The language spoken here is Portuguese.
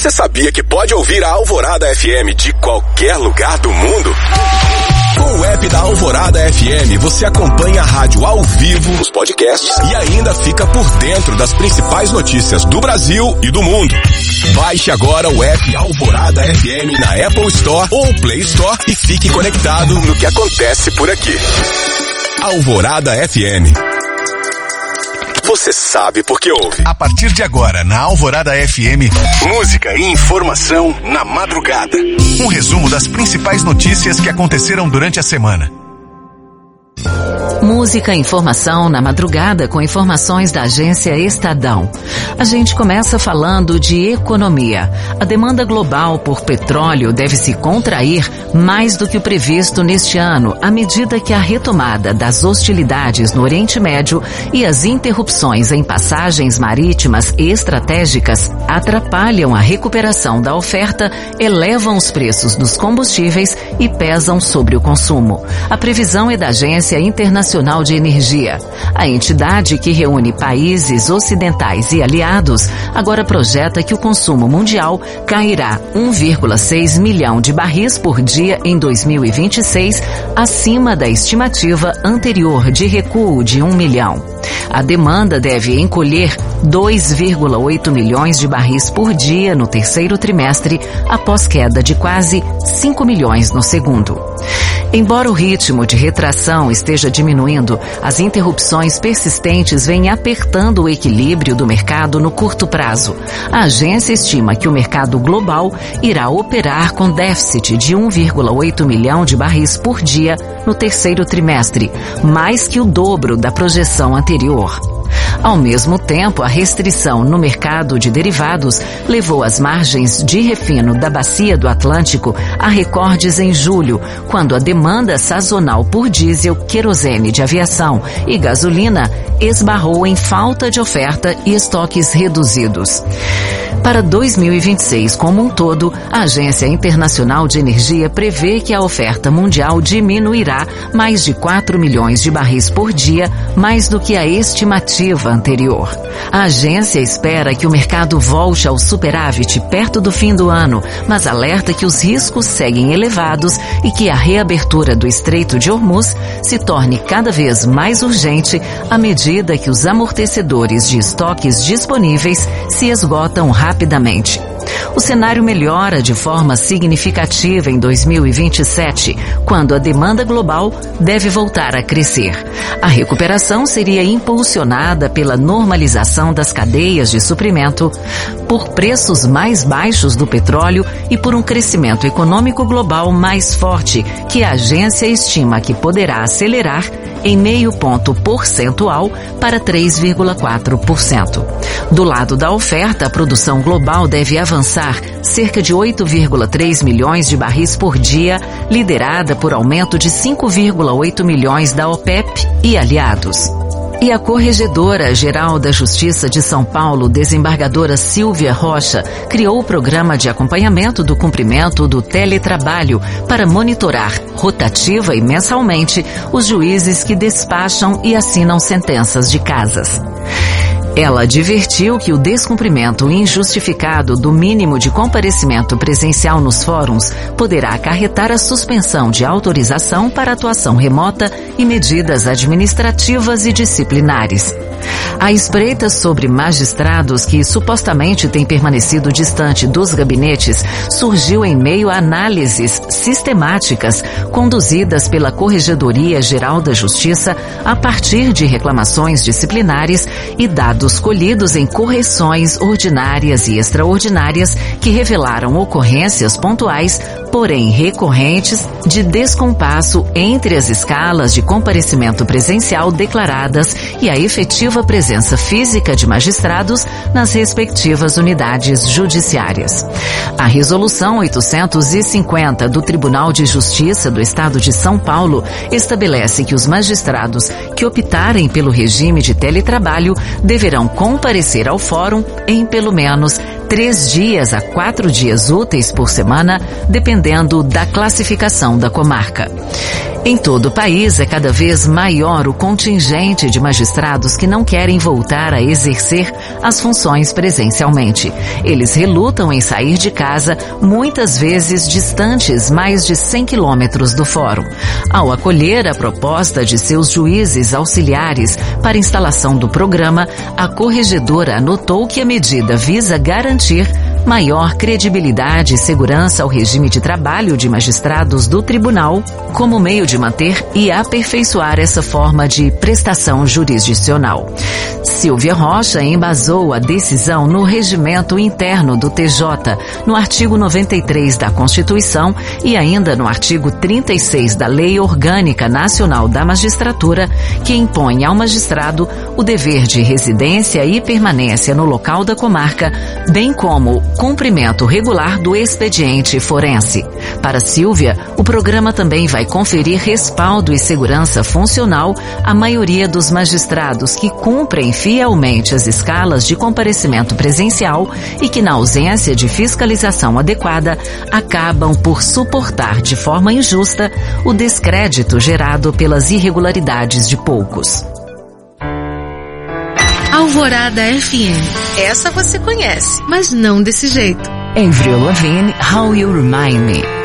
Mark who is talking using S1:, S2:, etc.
S1: Você sabia que pode ouvir a Alvorada FM de qualquer lugar do mundo? Com o app da Alvorada FM, você acompanha a rádio ao vivo, os podcasts e ainda fica por dentro das principais notícias do Brasil e do mundo. Baixe agora o app Alvorada FM na Apple Store ou Play Store e fique conectado no que acontece por aqui. Alvorada FM. Você sabe porque ouve.
S2: A partir de agora, na Alvorada FM,
S1: música e informação na madrugada.
S2: Um resumo das principais notícias que aconteceram durante a semana.
S3: Música e informação na madrugada com informações da agência Estadão. A gente começa falando de economia. A demanda global por petróleo deve se contrair mais do que o previsto neste ano, à medida que a retomada das hostilidades no Oriente Médio e as interrupções em passagens marítimas estratégicas atrapalham a recuperação da oferta, elevam os preços dos combustíveis e pesam sobre o consumo. A previsão é da Agência Internacional de Energia. A entidade, que reúne países ocidentais e aliados, agora projeta que o consumo mundial cairá 1,6 milhão de barris por dia em 2026, acima da estimativa anterior de recuo de 1 milhão. A demanda deve encolher 2,8 milhões de barris por dia no terceiro trimestre, após queda de quase 5 milhões no segundo. Embora o ritmo de retração esteja diminuindo, as interrupções persistentes vêm apertando o equilíbrio do mercado no curto prazo. A agência estima que o mercado global irá operar com déficit de 1,8 milhão de barris por dia no terceiro trimestre, mais que o dobro da projeção anterior. Ao mesmo tempo, a restrição no mercado de derivados levou as margens de refino da Bacia do Atlântico a recordes em julho, quando a demanda sazonal por diesel, querosene de aviação e gasolina esbarrou em falta de oferta e estoques reduzidos. Para 2026 como um todo, a Agência Internacional de Energia prevê que a oferta mundial diminuirá mais de 4 milhões de barris por dia, mais do que a estimativa anterior. A agência espera que o mercado volte ao superávit perto do fim do ano, mas alerta que os riscos seguem elevados e que a reabertura do Estreito de Hormuz se torne cada vez mais urgente à medida que os amortecedores de estoques disponíveis se esgotam rapidamente. O cenário melhora de forma significativa em 2027, quando a demanda global deve voltar a crescer. A recuperação seria impulsionada pela normalização das cadeias de suprimento, por preços mais baixos do petróleo e por um crescimento econômico global mais forte, que a agência estima que poderá acelerar em 0,5 ponto percentual para 3,4%. Do lado da oferta, a produção global deve avançar cerca de 8,3 milhões de barris por dia, liderada por aumento de 5,8 milhões da OPEP e aliados. E a Corregedora-Geral da Justiça de São Paulo, desembargadora Silvia Rocha, criou o programa de acompanhamento do cumprimento do teletrabalho para monitorar rotativa e mensalmente os juízes que despacham e assinam sentenças de casas. Ela advertiu que o descumprimento injustificado do mínimo de comparecimento presencial nos fóruns poderá acarretar a suspensão de autorização para atuação remota e medidas administrativas e disciplinares. A espreita sobre magistrados que supostamente têm permanecido distante dos gabinetes surgiu em meio a análises sistemáticas conduzidas pela Corregedoria-Geral da Justiça a partir de reclamações disciplinares e dados colhidos em correções ordinárias e extraordinárias que revelaram ocorrências pontuais, porém recorrentes, de descompasso entre as escalas de comparecimento presencial declaradas e a efetiva presença física de magistrados nas respectivas unidades judiciárias. A Resolução 850 do Tribunal de Justiça do Estado de São Paulo estabelece que os magistrados que optarem pelo regime de teletrabalho deverão comparecer ao fórum em pelo menos 3 dias a 4 dias úteis por semana, dependendo da classificação da comarca. Em todo o país, é cada vez maior o contingente de magistrados que não querem voltar a exercer as funções presencialmente. Eles relutam em sair de casa, muitas vezes distantes mais de 100 quilômetros do fórum. Ao acolher a proposta de seus juízes auxiliares para instalação do programa, a corregedora anotou que a medida visa garantir maior credibilidade e segurança ao regime de trabalho de magistrados do tribunal, como meio de manter e aperfeiçoar essa forma de prestação jurisdicional. Silvia Rocha embasou a decisão no regimento interno do TJ, no artigo 93 da Constituição e ainda no artigo 36 da Lei Orgânica Nacional da Magistratura, que impõe ao magistrado o dever de residência e permanência no local da comarca, bem como cumprimento regular do expediente forense. Para Silvia, o programa também vai conferir respaldo e segurança funcional à maioria dos magistrados que cumprem fielmente as escalas de comparecimento presencial e que, na ausência de fiscalização adequada, acabam por suportar de forma injusta o descrédito gerado pelas irregularidades de poucos.
S4: Alvorada FM. Essa você conhece, mas não desse jeito.
S3: Avril Lavigne, How You Remind Me.